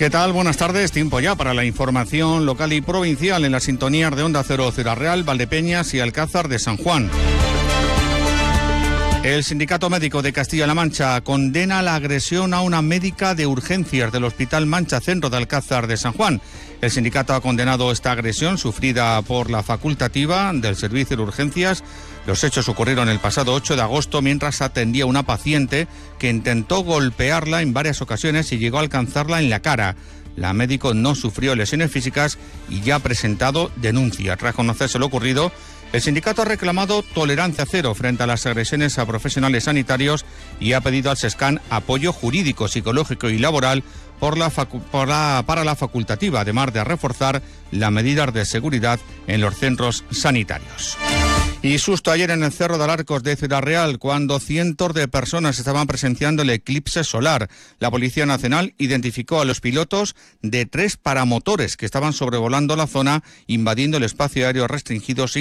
¿Qué tal? Buenas tardes. Tiempo ya para la información local y provincial en las sintonías de Onda Cero, Ciudad Real, Valdepeñas y Alcázar de San Juan. El Sindicato Médico de Castilla-La Mancha condena la agresión a una médica de urgencias del Hospital Mancha Centro de Alcázar de San Juan. El sindicato ha condenado esta agresión sufrida por la facultativa del Servicio de Urgencias. Los hechos ocurrieron el pasado 8 de agosto mientras atendía a una paciente que intentó golpearla en varias ocasiones y llegó a alcanzarla en la cara. La médico no sufrió lesiones físicas y ya ha presentado denuncia. Tras conocerse lo ocurrido, el sindicato ha reclamado tolerancia cero frente a las agresiones a profesionales sanitarios y ha pedido al SESCAN apoyo jurídico, psicológico y laboral para la facultativa, además de reforzar las medidas de seguridad en los centros sanitarios. Y susto ayer en el Cerro de Alarcos de Ciudad Real, cuando cientos de personas estaban presenciando el eclipse solar. La Policía Nacional identificó a los pilotos de 3 paramotores que estaban sobrevolando la zona, invadiendo el espacio aéreo restringido sin